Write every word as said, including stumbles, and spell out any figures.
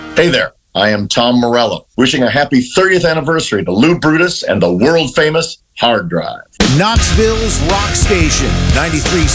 Hey there, I am Tom Morello, wishing a happy thirtieth anniversary to Lou Brutus and the world-famous Hard Drive. Knoxville's Rock Station, ninety-three